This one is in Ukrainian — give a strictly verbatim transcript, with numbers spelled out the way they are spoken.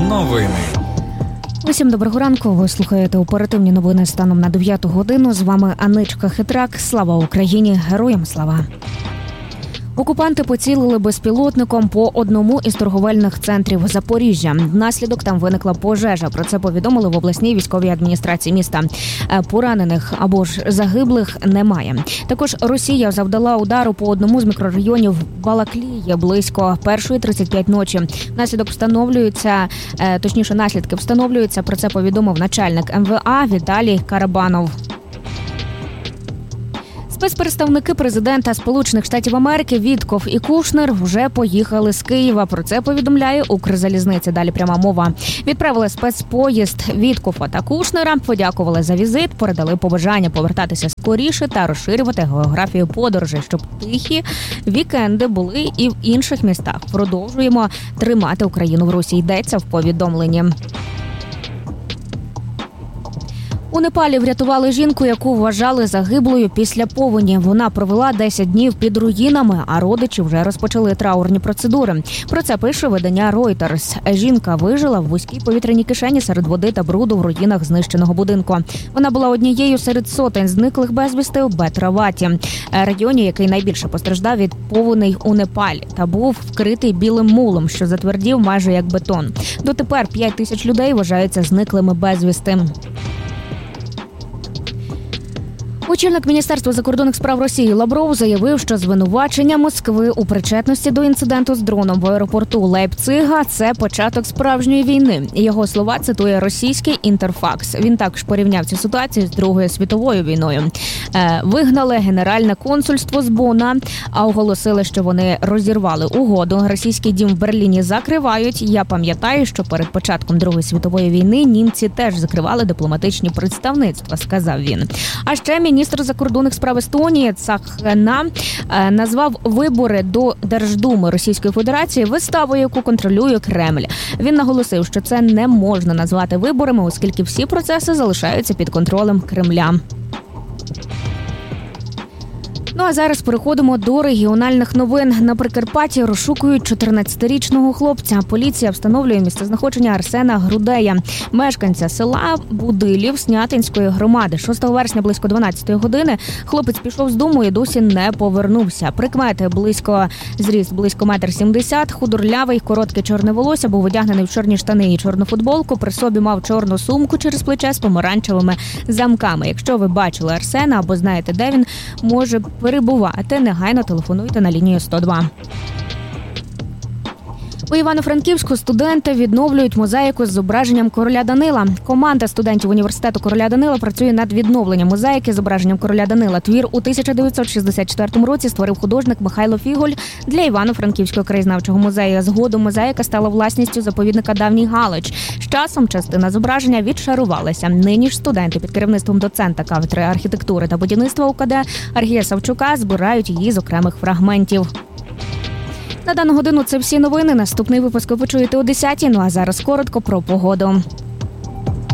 Новини. Усім доброго ранку. Ви слухаєте оперативні новини станом на дев'яту годину. З вами Аничка Хитрак. Слава Україні! Героям слава! Окупанти поцілили безпілотником по одному із торговельних центрів Запоріжжя. Внаслідок там виникла пожежа. Про це повідомили в обласній військовій адміністрації міста. Поранених або ж загиблих немає. Також Росія завдала удару по одному з мікрорайонів Балаклії близько першої тридцять п'ять ночі. Внаслідок встановлюється, точніше наслідки встановлюються. Про це повідомив начальник ем ве а Віталій Карабанов. Спецпредставники президента Сполучених Штатів Америки Вітков і Кушнер вже поїхали з Києва. Про це повідомляє Укрзалізниця. Далі пряма мова. Відправили спецпоїзд Віткова та Кушнера, подякували за візит, передали побажання повертатися скоріше та розширювати географію подорожей, щоб тихі вікенди були і в інших містах. Продовжуємо тримати Україну в русі, йдеться в повідомленні. У Непалі врятували жінку, яку вважали загиблою після повені. Вона провела десять днів під руїнами, а родичі вже розпочали траурні процедури. Про це пише видання Reuters. Жінка вижила в вузькій повітряній кишені серед води та бруду в руїнах знищеного будинку. Вона була однією серед сотень зниклих безвісти у Бетраваті, районі, який найбільше постраждав від повеней у Непалі, та був вкритий білим мулом, що затвердів майже як бетон. Дотепер п'ять тисяч людей вважаються зниклими безвісти. Очільник Міністерства закордонних справ Росії Лавров заявив, що звинувачення Москви у причетності до інциденту з дроном в аеропорту Лейпцига – це початок справжньої війни. Його слова цитує російський Інтерфакс. Він також порівняв цю ситуацію з Другою світовою війною. Е, вигнали Генеральне консульство з Бона, а оголосили, що вони розірвали угоду. Російський дім в Берліні закривають. Я пам'ятаю, що перед початком Другої світової війни німці теж закривали дипломатичні представництва, сказав він. А ще міністр Міністр закордонних справ Естонії Цахна назвав вибори до Держдуми Російської Федерації виставою, яку контролює Кремль. Він наголосив, що це не можна назвати виборами, оскільки всі процеси залишаються під контролем Кремля. Ну а зараз переходимо до регіональних новин. На Прикарпатті розшукують чотирнадцятирічного хлопця. Поліція встановлює місцезнаходження Арсена Грудея, мешканця села Будилів Снятинської громади. шостого вересня близько дванадцятої години хлопець пішов з дому і досі не повернувся. Прикмети: близько зріст близько метр сімдесят, худорлявий, коротке чорне волосся, був одягнений в чорні штани і чорну футболку. При собі мав чорну сумку через плече з помаранчевими замками. Якщо ви бачили Арсена або знаєте, де він може перебувати, негайно телефонуйте на лінію сто два. У Івано-Франківську студенти відновлюють мозаїку з зображенням короля Данила. Команда студентів університету короля Данила працює над відновленням мозаїки з зображенням короля Данила. Твір у тисяча дев'ятсот шістдесят четвертому році створив художник Михайло Фіголь для Івано-Франківського краєзнавчого музею. Згодом мозаїка стала власністю заповідника Давній Галич. З часом частина зображення відшарувалася. Нині ж студенти під керівництвом доцента кафедри архітектури та будівництва УКД Аргія Савчука збирають її з окремих фрагментів. На дану годину це всі новини. Наступний випуск ви почуєте о десятій. Ну а зараз коротко про погоду.